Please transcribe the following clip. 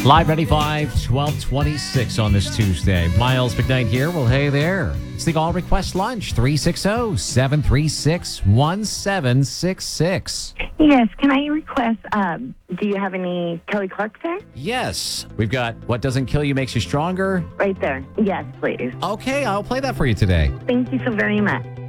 Live 95, 1226 on this Tuesday. Miles McKnight here. Well, hey there. It's the All Request Lunch, 360-736-1766. Yes, can I request, do you have any Kelly Clarkson? Yes. We've got What Doesn't Kill You Makes You Stronger. Right there. Yes, please. Okay, I'll play that for you today. Thank you so very much.